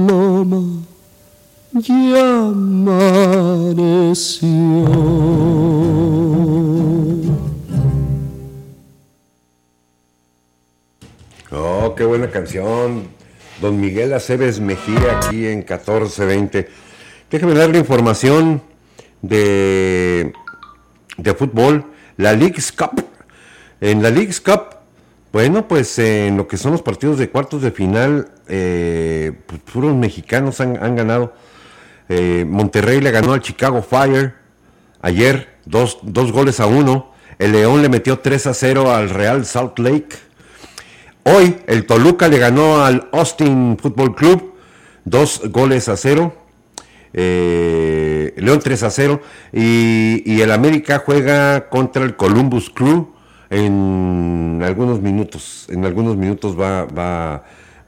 loma ya amaneció. Oh, qué buena canción. Don Miguel Aceves Mejía aquí en 1420. Déjeme darle información de fútbol. La Leagues Cup. En la Leagues Cup, bueno, pues en lo que son los partidos de cuartos de final, pues, puros mexicanos han ganado. Monterrey le ganó al Chicago Fire ayer, 2-1. El León le metió 3-0 al Real Salt Lake. Hoy el Toluca le ganó al Austin Football Club 2-0. León 3-0. Y el América juega contra el Columbus Crew en algunos minutos. En algunos minutos va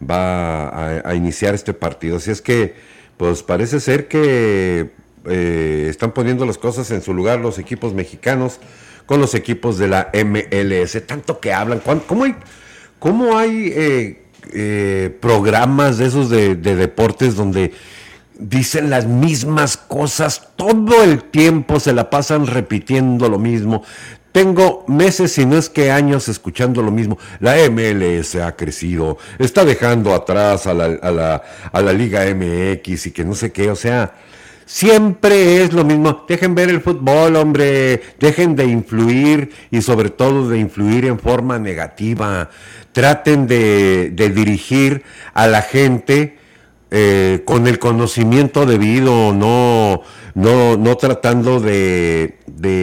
a iniciar este partido. Así es que, pues parece ser que están poniendo las cosas en su lugar los equipos mexicanos con los equipos de la MLS. Tanto que hablan. ¿Cómo hay programas de esos de deportes donde dicen las mismas cosas todo el tiempo, se la pasan repitiendo lo mismo? Tengo meses, si no es que años, escuchando lo mismo. La MLS ha crecido, está dejando atrás a la Liga MX y que no sé qué, o sea, siempre es lo mismo. Dejen ver el fútbol, hombre, dejen de influir y sobre todo de influir en forma negativa. Traten de dirigir a la gente con el conocimiento debido, no tratando de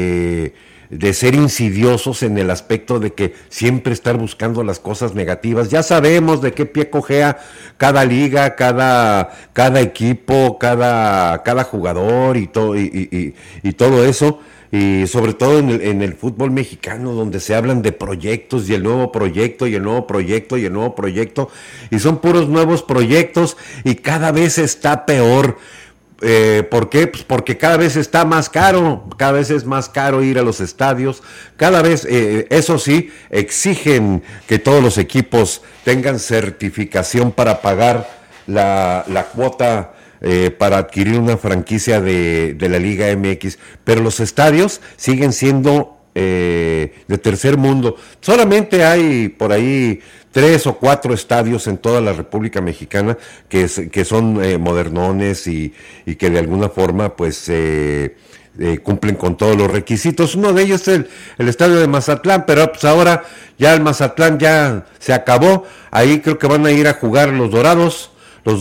ser insidiosos en el aspecto de que siempre estar buscando las cosas negativas. Ya sabemos de qué pie cojea cada liga, cada equipo, cada jugador y todo eso. Y sobre todo en el fútbol mexicano, donde se hablan de proyectos y el nuevo proyecto y el nuevo proyecto y el nuevo proyecto, y son puros nuevos proyectos y cada vez está peor. ¿Por qué? Pues porque cada vez está más caro, cada vez es más caro ir a los estadios, cada vez, eso sí, exigen que todos los equipos tengan certificación para pagar la cuota para adquirir una franquicia de la Liga MX, pero los estadios siguen siendo de tercer mundo. Solamente hay por ahí 3 o 4 estadios en toda la República Mexicana que son modernones y que de alguna forma pues cumplen con todos los requisitos. Uno de ellos es el estadio de Mazatlán, pero pues ahora ya el Mazatlán ya se acabó. Ahí creo que van a ir a jugar los Dorados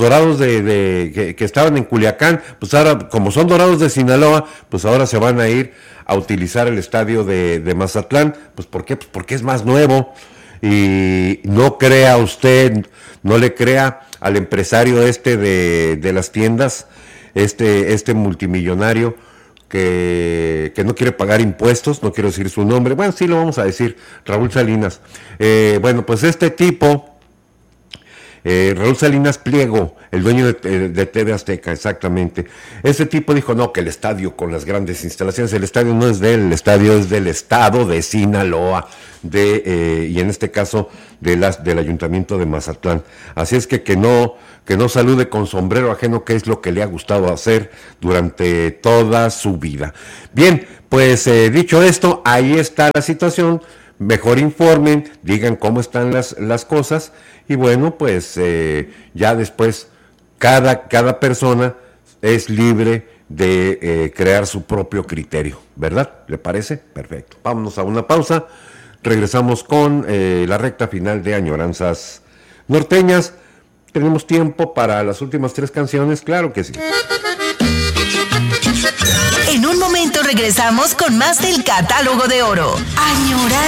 que estaban en Culiacán. Pues ahora, como son Dorados de Sinaloa, pues ahora se van a ir a utilizar el estadio de Mazatlán. Pues ¿por qué? Pues porque es más nuevo. Y no crea usted, no le crea al empresario de las tiendas, este multimillonario que no quiere pagar impuestos, no quiero decir su nombre, bueno, sí lo vamos a decir, Raúl Salinas. Bueno, pues este tipo, Raúl Salinas Pliego, el dueño de TV Azteca, exactamente. Ese tipo dijo, no, que el estadio con las grandes instalaciones, el estadio no es de él, el estadio es del estado de Sinaloa, y en este caso del ayuntamiento de Mazatlán. Así es que no salude con sombrero ajeno, que es lo que le ha gustado hacer durante toda su vida. Bien, pues dicho esto, ahí está la situación. Mejor informen, digan cómo están las cosas y bueno, pues ya después cada persona es libre de crear su propio criterio, ¿verdad? ¿Le parece? Perfecto. Vámonos a una pausa, regresamos con la recta final de Añoranzas Norteñas. ¿Tenemos tiempo para las últimas 3 canciones? Claro que sí. En un momento regresamos con más del Catálogo de Oro. Añoranzas